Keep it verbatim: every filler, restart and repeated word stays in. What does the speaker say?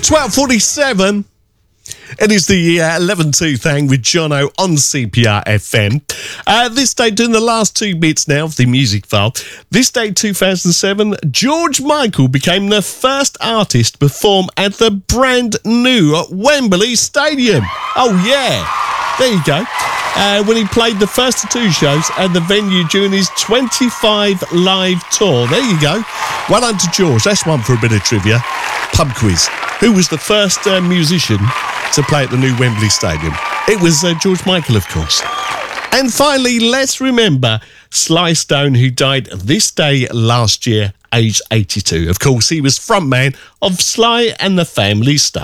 twelve forty-seven. It is the uh, eleven two thing with Jono on C P R F M. Uh, this day, doing the last two bits now of the music file. This day, two thousand seven, George Michael became the first artist to perform at the brand new Wembley Stadium. Oh, yeah. There you go. Uh, when he played the first of two shows at the venue during his twenty-five live tour. There you go. Well done to George. That's one for a bit of trivia. Pub quiz. Who was the first uh, musician to play at the new Wembley Stadium? It was uh, George Michael, of course. And finally, let's remember Sly Stone, who died this day last year, aged eighty-two. Of course, he was frontman of Sly and the Family Stone.